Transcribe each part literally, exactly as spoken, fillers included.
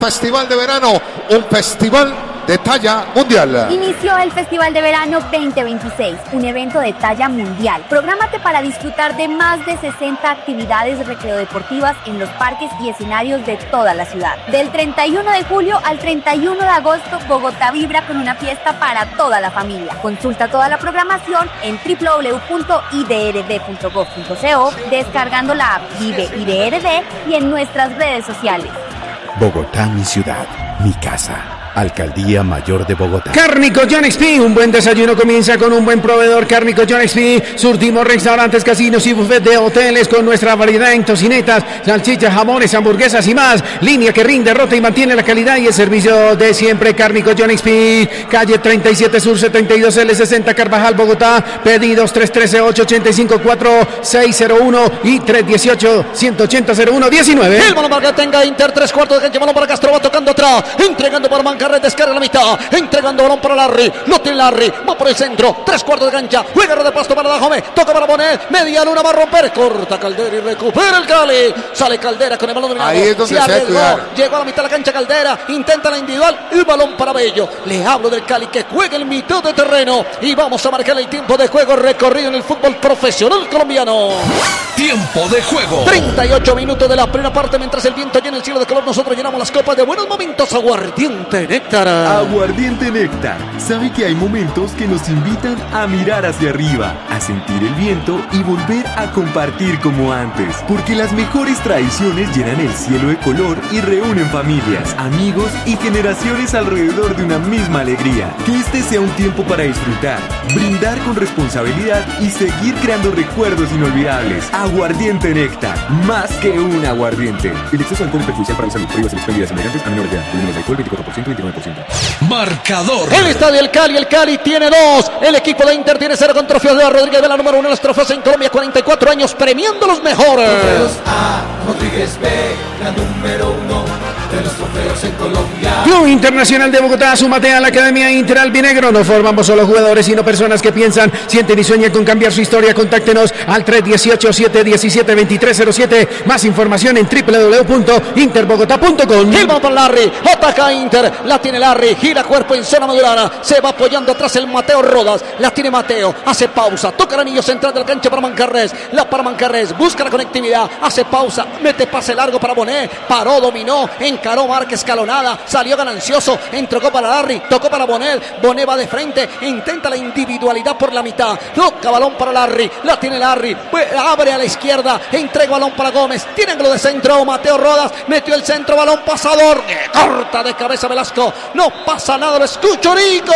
Festival de verano, un festival de talla mundial. Inició el Festival de Verano veinte veintiséis, un evento de talla mundial. Prográmate para disfrutar de más de sesenta actividades recreodeportivas en los parques y escenarios de toda la ciudad. Del treinta y uno de julio al treinta y uno de agosto, Bogotá vibra con una fiesta para toda la familia. Consulta toda la programación en doble u doble u doble u punto i d r d punto gov punto co, descargando la app Vive I D R D y en nuestras redes sociales. Bogotá, mi ciudad, mi casa. Alcaldía Mayor de Bogotá. Cárnico John X P, un buen desayuno comienza con un buen proveedor. Cárnico John X P, surtimos restaurantes, casinos y buffet de hoteles con nuestra variedad en tocinetas, salchichas, jamones, hamburguesas y más. Línea que rinde, rota y mantiene la calidad y el servicio de siempre. Cárnico John X P, calle treinta y siete Sur setenta y dos L sesenta Carvajal, Bogotá. Pedidos tres uno tres, ocho ocho cinco, cuatro seis cero uno y tres uno ocho, uno ocho cero, cero uno uno nueve. El balón para que tenga Inter, tres cuartos de cancha, balón para Castro, va tocando atrás, entregando para Mancarrez, descarga la mitad, entregando balón para Larry, lo tiene Larry, va por el centro, tres cuartos de cancha, juega de pasto para Dajome, toca para poner, media luna va a romper, corta Caldera y recupera el Cali, sale Caldera con el balón dominado, ahí es donde se, se arriesgó, llegó a la mitad de la cancha Caldera, intenta la individual, el balón para Bello, le hablo del Cali que juega en mitad de terreno y vamos a marcar el tiempo de juego recorrido en el fútbol profesional colombiano. Tiempo de juego. treinta y ocho minutos de la primera parte, mientras el viento llena el cielo de color, nosotros llenamos las copas de buenos momentos. Aguardiente Néctar. Aguardiente Néctar. Sabe que hay momentos que nos invitan a mirar hacia arriba, a sentir el viento y volver a compartir como antes. Porque las mejores tradiciones llenan el cielo de color y reúnen familias, amigos y generaciones alrededor de una misma alegría. Que este sea un tiempo para disfrutar, brindar con responsabilidad y seguir creando recuerdos inolvidables. Aguardiente Néctar, más que un aguardiente. El exceso de alcohol es perjudicial para la salud. Prohíbas las bebidas embriagantes a menores de edad. Volúmenes de alcohol veinticuatro por ciento, veintinueve por ciento. Marcador. El estadio del Cali, el Cali tiene dos. El equipo de Inter tiene cero con trofeos de Rodríguez Vela, número uno en los trofeos en Colombia, cuarenta y cuatro años premiando los mejores. Trofeos A, Rodríguez B, la número uno de los trofeos en Colombia. Club Internacional de Bogotá, súmate a la Academia Inter Albinegro. No formamos solo jugadores, sino personas que piensan, sienten y sueñan con cambiar su historia. Contáctenos al tres uno ocho, siete uno siete, dos tres cero siete. Más información en doble u doble u doble u punto interbogotá punto com. El balón para Larry, ataca Inter, la tiene Larry, gira cuerpo en zona madurana, se va apoyando atrás el Mateo Rodas, la tiene Mateo, hace pausa, toca el anillo central de la cancha para Mancarrez, la para Mancarrez, busca la conectividad, hace pausa, mete pase largo para Bonet, paró, dominó, encaró, marca escalonada, salió ganancioso, entregó para Larry, tocó para Bonet, Bonet va de frente, intenta la individualidad por la mitad, toca balón para Larry, la tiene Larry, abre a la izquierda, entrega balón para Gómez, tiene ángulo de centro, Mateo Rodas, metió el centro, balón pasador, corta de cabeza Velasco, no pasa nada, lo escucho, Nico.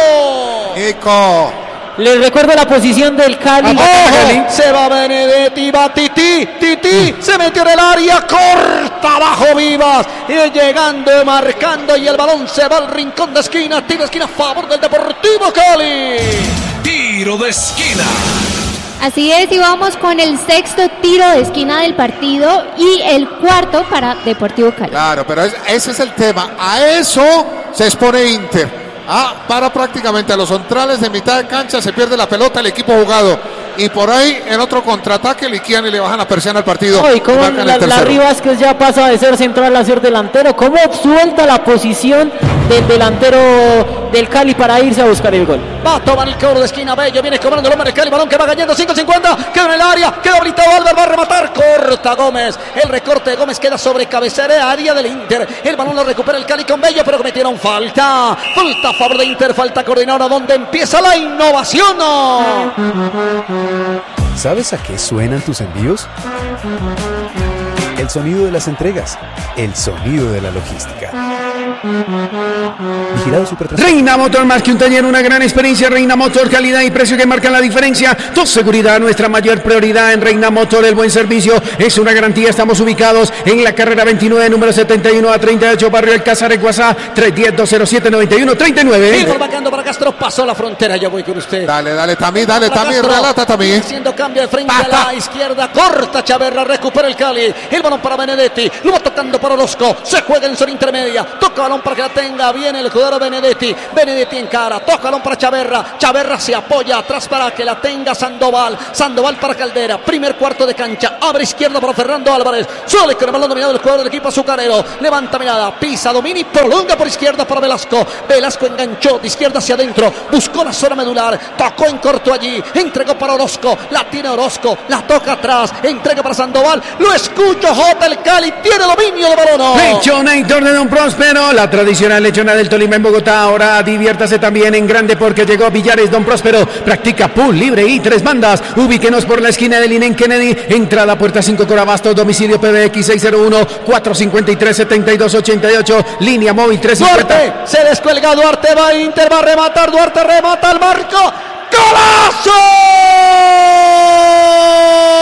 Nico. Les recuerdo la posición del Cali. ¡Ojo! Se va Benedetti, va Titi, Titi, se metió en el área, corta abajo Vivas, y llegando, marcando, y el balón se va al rincón de esquina, tiro de esquina a favor del Deportivo Cali. Tiro de esquina. Así es, y vamos con el sexto tiro de esquina del partido y el cuarto para Deportivo Cali. Claro, pero es, ese es el tema. A eso se expone Inter. Ah, para prácticamente a los centrales de mitad de cancha, se pierde la pelota, el equipo jugado. Y por ahí, en otro contraataque, liquidan y le bajan la persiana al partido. Oh, y como la, Larry Vázquez ya pasa de ser central a ser delantero. ¿Cómo suelta la posición del delantero del Cali para irse a buscar el gol? Va a tomar el cobro de esquina, Bello, viene cobrando el hombre del Cali, balón que va cayendo, cinco cincuenta, queda en el área, queda habilitado Álvaro, va a rematar, corta Gómez, el recorte de Gómez queda sobre cabecera, área del Inter, el balón lo recupera el Cali con Bello, pero cometieron falta, falta a favor de Inter, falta coordinadora, donde empieza la innovación. ¿Sabes a qué suenan tus envíos? El sonido de las entregas, el sonido de la logística. Vigilado Supertransporte. Reina Motor, más que un taller, una gran experiencia. Reina Motor, calidad y precio que marcan la diferencia. Tu seguridad, nuestra mayor prioridad en Reina Motor. El buen servicio es una garantía. Estamos ubicados en la carrera veintinueve, número setenta y uno a treinta y ocho, barrio El Casares, WhatsApp tres uno cero, dos cero siete, nueve uno tres nueve. Y vacando para Castro, pasó la frontera, yo voy con usted. Dale, dale, también, dale, también, relata también. Haciendo cambio de frente Pata. A la izquierda, corta Chaverra, recupera el Cali. El balón para Benedetti. Lo va tocando para Orozco. Se juega en zona intermedia. Toca balón para que la tenga. Viene el jugador Benedetti. Benedetti en cara. Toca balón para Chaverra. Chaverra se apoya atrás para que la tenga Sandoval. Sandoval para Caldera. Primer cuarto de cancha. Abre izquierda para Fernando Álvarez. Solo con el balón dominado del jugador del equipo azucarero. Levanta mirada. Pisa, domina y prolonga por izquierda para Velasco. Velasco enganchó de izquierda hacia adentro. Buscó la zona medular. Tocó en corto allí. Entregó para Orozco. La tiene Orozco. La toca atrás. Entrega para Sandoval. Lo escucho. J. el Cali. Tiene dominio de balón. Lechonator de Don Próspero. La tradicional lechona del Tolima en Bogotá. Ahora diviértase también en grande porque llegó Villares Don Próspero. Practica pool libre y tres bandas. Ubíquenos por la esquina del Inén Kennedy. Entrada puerta cinco Corabasto. Domicilio P B X seis cero uno cuatro cinco tres siete dos ocho ocho. Línea móvil tres cincuenta. Duarte. Se descuelga Duarte. Va Inter. Va a rematar. Duarte remata al marco. ¡Golazo!